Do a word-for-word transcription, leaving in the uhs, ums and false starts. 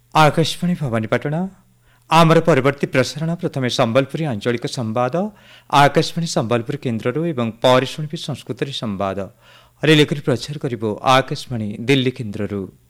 आकाशवाणी भवानीपाटना आमर परवर्ती प्रसारण प्रथमे संबलपुरी आंचलिक संवाद आकाशवाणी संबलपुर केन्द्र एवं पर शुणिबे संस्कृत संवाद रेलकर प्रचार करिबो आकाशवाणी दिल्ली केन्द्र।